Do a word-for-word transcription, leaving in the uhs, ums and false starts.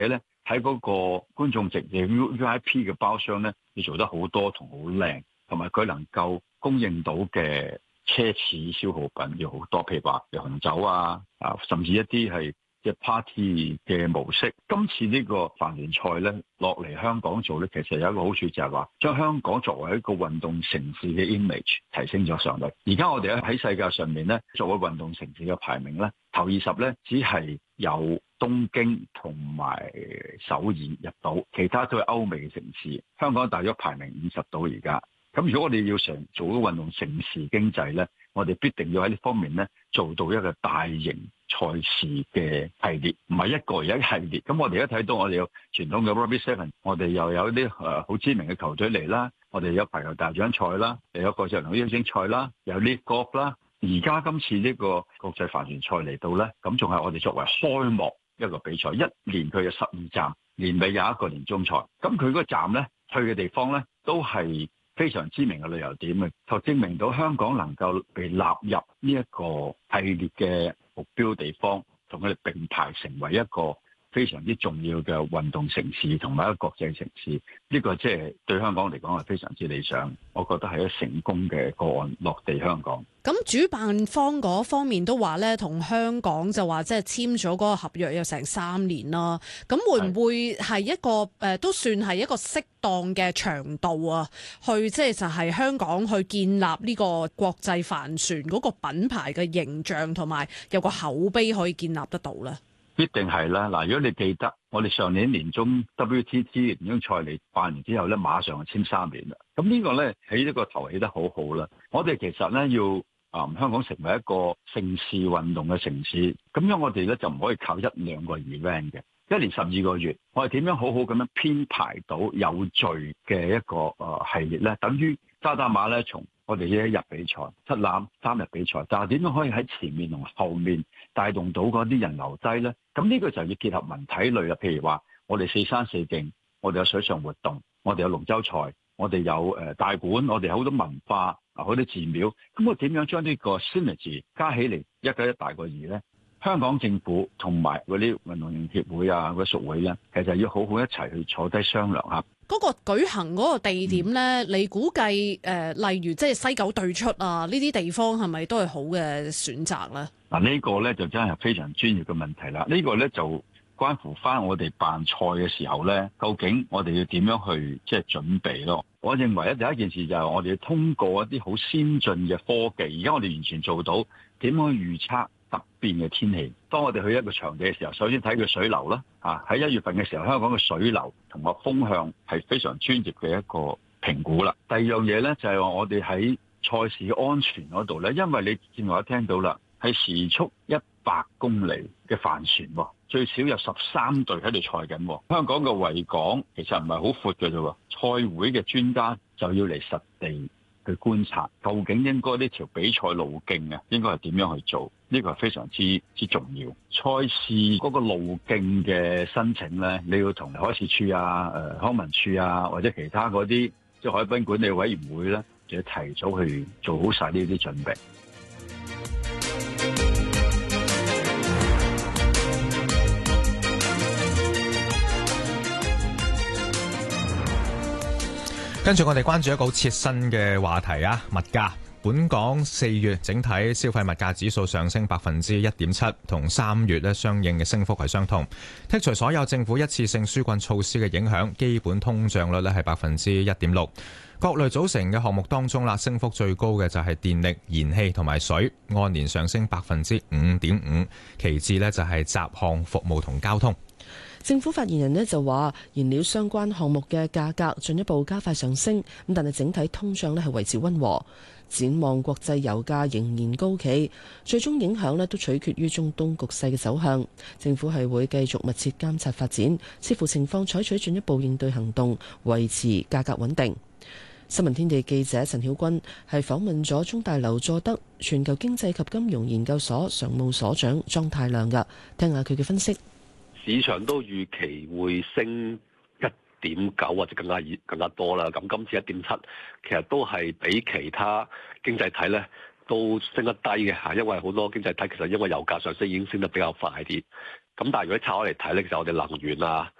嘅咧喺嗰個觀眾席嘅 V I P 嘅包廂咧，要做得好多同好靚，同埋佢能夠供應到嘅奢侈消耗品要好多，譬如話有紅酒啊，啊甚至一啲係即係 party 嘅模式。今次呢個帆聯賽咧落嚟香港做咧，其實有一個好處就係話將香港作為一個運動城市嘅 image 提升咗上嚟。而家我哋喺世界上面咧作為運動城市嘅排名咧，頭二十咧只係有東京同埋首爾入到，其他都係歐美嘅城市。香港大約排名五十到而家。咁如果我哋要成做到運動城市經濟咧，我哋必定要喺呢方面咧做到一個大型賽事嘅系列，唔係一個而一系列。咁我哋而家睇到我哋有傳統嘅 Rugby Seven， 我哋又有啲誒好知名嘅球隊嚟啦，我哋有排球大獎賽啦，又有國際輪椅邀請賽啦，有 League Golf 啦。而家今次呢個國際帆船賽嚟到咧，咁仲係我哋作為開幕一個比賽，一年佢有十二站，年尾有一個年終賽。咁佢嗰個站咧去嘅地方咧都係非常知名嘅旅遊點嘅，就證明到香港能夠被納入呢一個系列嘅目標地方，同佢哋並排成為一個非常之重要嘅運動城市同埋一個國際城市。呢個即係對香港嚟講係非常之理想，我覺得係一個成功嘅個案落地香港。 咁主辦方嗰方面都話咧，同香港就話即係簽咗嗰個合約有成三年啦。咁會唔會係一個誒、呃、都算係一個適當嘅長度啊？去即係就係香港去建立呢個國際帆船嗰個品牌嘅形象，同埋有個口碑可以建立得到咧？ 必定係啦。嗱，如果你記得我哋上年年中 W T T 年終賽嚟辦完之後咧，馬上就簽三年啦。咁呢個咧起呢個頭起得好好啦。我哋其實咧要啊、嗯，香港成為一個盛事運動嘅城市，咁樣我哋咧就唔可以靠一兩個 event 嘅，一年十二個月，我哋點樣好好咁樣編排到有序嘅一個誒、呃、系列咧？等於渣打馬拉松，我哋一日比賽，七欖三日比賽，但係點樣可以喺前面同後面帶動到嗰啲人留低咧？咁呢個就要結合文體類啦，譬如話我哋四山四徑，我哋有水上活動，我哋有龍舟賽，我哋有誒大館，我哋有好多文化。啊！嗰啲寺廟，咁我點樣將呢個 synergy 加起嚟一加一大過二咧？香港政府同埋嗰啲運動員協會啊、嗰啲屬會咧，其實要好好一齊去坐低商量下。 嗰個舉行嗰個地點咧，嗯、你估計誒、呃，例如即係西九對出啊，呢啲地方係咪都係好嘅選擇咧？嗱， 呢個咧就真係非常專業嘅問題啦。呢、呢個咧就關乎翻我哋辦賽嘅時候咧，究竟我哋要點樣去即係準備咯？我認為咧第一件事就係我哋要通過一啲好先進嘅科技，而家我哋完全做到點樣去預測突變嘅天氣。當我哋去一個場地嘅時候，首先睇佢水流啦，啊喺一月份嘅時候，香港嘅水流同埋風向係非常專業嘅一個評估啦。第二樣嘢咧就係話我哋喺賽事嘅安全嗰度咧，因為你正話聽到啦，係時速一百公里嘅帆船，最少有十三隊喺度賽緊。香港嘅維港其實唔係好闊嘅啫，賽會嘅專家就要嚟實地去觀察，究竟應該呢條比賽路徑啊，應該係點樣去做？呢個係非常之之重要。賽事嗰個路徑嘅申請咧，你要同海事處啊、誒康文署啊，或者其他嗰啲即係海濱管理委員會咧，就要提早去做好晒呢啲準備。 跟住我哋關注一個好切身嘅話題啊，物價。本港四月整體消費物價指數上升百分之一點七，同三月咧相應嘅升幅係相同。剔除所有政府一次性紓困措施嘅影響，基本通脹率咧係百分之一點六。各類組成嘅項目當中啦，升幅最高嘅就係電力、燃氣同埋水，按年上升百分之五點五。其次呢就係雜項服務同交通。 政府發言人呢就話，燃料相關項目嘅價格進一步加快上升，咁但係整體通脹呢係維持溫和。展望國際油價仍然高企，最終影響呢都取決於中東局勢嘅走向。政府係會繼續密切監察發展，視乎情況採取進一步應對行動，維持價格穩定。新聞天地記者陳曉君係訪問咗中大劉佐德全球經濟及金融研究所常務所長莊太量㗎，聽下佢嘅分析。 市場都預期會升一點九或者更加熱更加多啦。咁今次一點七其實都係比其他經濟體咧都升得低嘅嚇，因為好多經濟體其實因為油價上升已經升得比較快啲。 咁但係如果拆開嚟睇咧，其實我哋能源啊、